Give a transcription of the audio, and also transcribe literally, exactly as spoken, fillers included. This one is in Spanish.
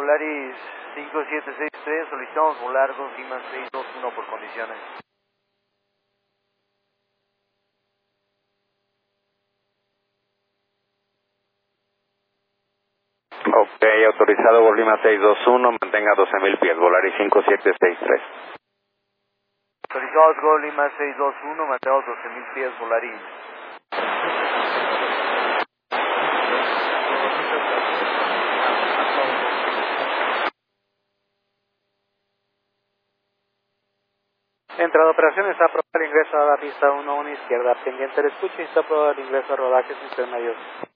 Volaris cinco siete seis tres, solicitamos volar Golf Lima seis dos uno por condiciones. Ok, autorizado Golf Lima seis dos uno, mantenga doce mil pies, Volaris cinco siete seis tres. Autorizados Golf Lima seis dos uno, mantengamos doce mil pies, Volaris. Entrada de operación, está aprobado el ingreso a la pista uno uno izquierda, pendiente del escuche y está aprobado el ingreso a rodaje intermedio.